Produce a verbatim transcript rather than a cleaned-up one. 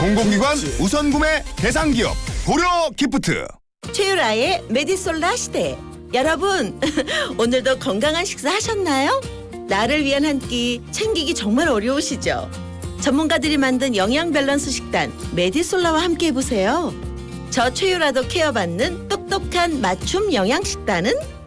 공공기관 우선 구매 대상 기업 고려 기프트. 최유라의 메디솔라 시대. 여러분, 오늘도 건강한 식사 하셨나요? 나를 위한 한 끼 챙기기 정말 어려우시죠? 전문가들이 만든 영양 밸런스 식단 메디솔라와 함께 해보세요. 저 최유라도 케어받는 똑똑한 맞춤 영양 식단은